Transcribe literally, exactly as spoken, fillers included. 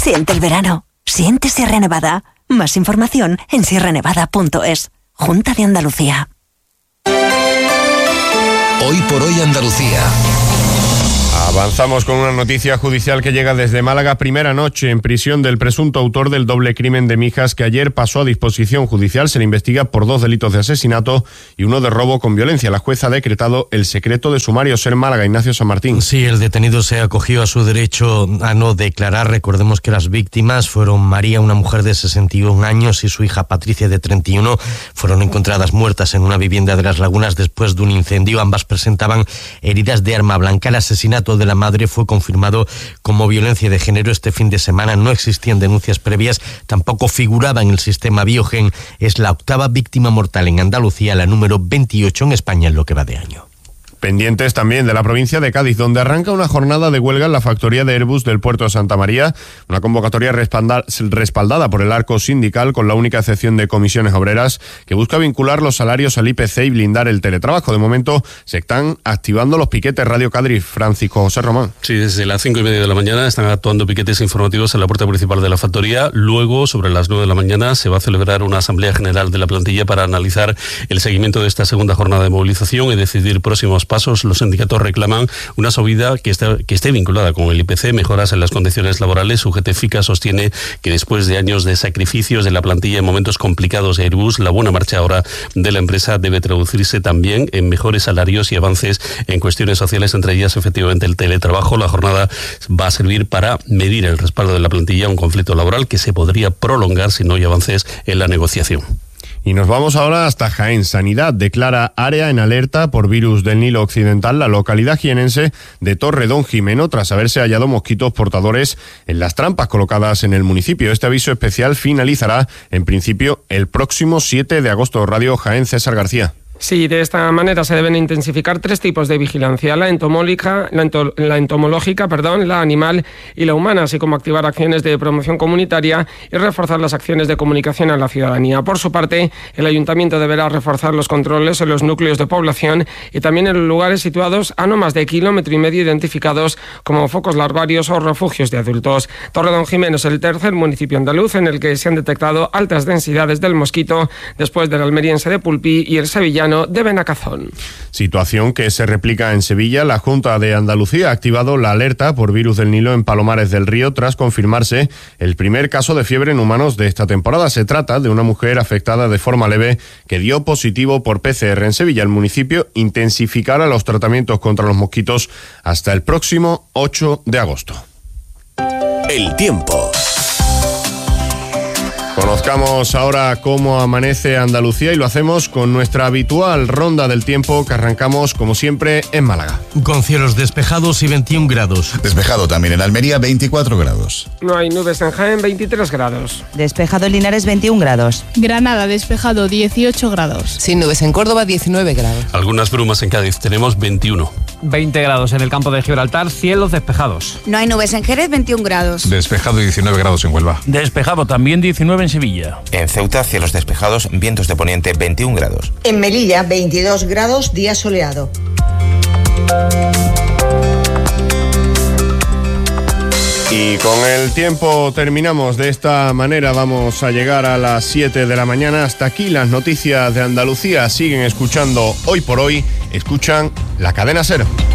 Siente el verano. Siente Sierra Nevada. Más información en sierra nevada punto es. Junta de Andalucía. Hoy por hoy Andalucía. Avanzamos con una noticia judicial que llega desde Málaga. Primera noche en prisión del presunto autor del doble crimen de Mijas, que ayer pasó a disposición judicial. Se le investiga por dos delitos de asesinato y uno de robo con violencia. La jueza ha decretado el secreto de sumario. Ser Málaga, Ignacio San Martín. Sí, el detenido se acogió a su derecho a no declarar. Recordemos que las víctimas fueron María, una mujer de sesenta y un años, y su hija Patricia, de treinta y uno. Fueron encontradas muertas en una vivienda de Las Lagunas después de un incendio. Ambas presentaban heridas de arma blanca. El asesinato de la madre fue confirmado como violencia de género este fin de semana. No existían denuncias previas, tampoco figuraba en el sistema Biogen. Es la octava víctima mortal en Andalucía, la número veintiocho en España en lo que va de año. Pendientes también de la provincia de Cádiz, donde arranca una jornada de huelga en la factoría de Airbus del puerto de Santa María, una convocatoria respaldada por el arco sindical, con la única excepción de Comisiones Obreras, que busca vincular los salarios al I P C y blindar el teletrabajo. De momento se están activando los piquetes. Radio Cádiz, Francisco José Román. Sí, desde las cinco y media de la mañana están actuando piquetes informativos en la puerta principal de la factoría. Luego, sobre las nueve de la mañana, se va a celebrar una asamblea general de la plantilla para analizar el seguimiento de esta segunda jornada de movilización y decidir próximos pasos. Los sindicatos reclaman una subida que esté, que esté vinculada con el I P C, mejoras en las condiciones laborales. U G T FICA sostiene que después de años de sacrificios de la plantilla en momentos complicados de Airbus, la buena marcha ahora de la empresa debe traducirse también en mejores salarios y avances en cuestiones sociales, entre ellas efectivamente el teletrabajo. La jornada va a servir para medir el respaldo de la plantilla a un conflicto laboral que se podría prolongar si no hay avances en la negociación. Y nos vamos ahora hasta Jaén. Sanidad declara área en alerta por virus del Nilo Occidental la localidad jienense de Torre Don Jimeno, tras haberse hallado mosquitos portadores en las trampas colocadas en el municipio. Este aviso especial finalizará en principio el próximo siete de agosto. Radio Jaén, César García. Sí, de esta manera se deben intensificar tres tipos de vigilancia: la entomológica, la, ento, la entomológica, perdón, la animal y la humana, así como activar acciones de promoción comunitaria y reforzar las acciones de comunicación a la ciudadanía. Por su parte, el ayuntamiento deberá reforzar los controles en los núcleos de población y también en los lugares situados a no más de kilómetro y medio identificados como focos larvarios o refugios de adultos. Torredonjimeno es el tercer municipio andaluz en el que se han detectado altas densidades del mosquito, después del almeriense de Pulpí y el sevillano de Benacazón. Situación que se replica en Sevilla. La Junta de Andalucía ha activado la alerta por virus del Nilo en Palomares del Río tras confirmarse el primer caso de fiebre en humanos de esta temporada. Se trata de una mujer afectada de forma leve que dio positivo por P C R. En Sevilla, el municipio intensificará los tratamientos contra los mosquitos hasta el próximo ocho de agosto. El tiempo. Conozcamos ahora cómo amanece Andalucía y lo hacemos con nuestra habitual ronda del tiempo que arrancamos, como siempre, en Málaga. Con cielos despejados y veintiún grados. Despejado también en Almería, veinticuatro grados. No hay nubes en Jaén, veintitrés grados. Despejado en Linares, veintiún grados. Granada, despejado, dieciocho grados. Sin nubes en Córdoba, diecinueve grados. Algunas brumas en Cádiz, tenemos veintiuno. veinte grados en el campo de Gibraltar, cielos despejados. No hay nubes en Jerez, veintiún grados. Despejado y diecinueve grados en Huelva. Despejado también, diecinueve en Sevilla. En Ceuta, cielos despejados, vientos de poniente, veintiún grados. En Melilla, veintidós grados, día soleado. Y con el tiempo terminamos de esta manera. Vamos a llegar a las siete de la mañana. Hasta aquí las noticias de Andalucía. Siguen escuchando Hoy por Hoy. Escuchan la cadena SER.